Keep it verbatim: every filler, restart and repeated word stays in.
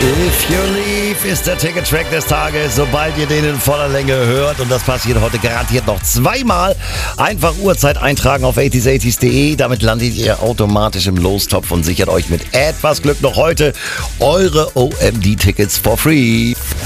If You Leave ist der Ticket-Track des Tages, sobald ihr den in voller Länge hört. Und das passiert heute garantiert noch zweimal. Einfach Uhrzeit eintragen auf achtziger achtziger punkt de. Damit landet ihr automatisch im Lostopf und sichert euch mit etwas Glück noch heute eure O M D-Tickets for free.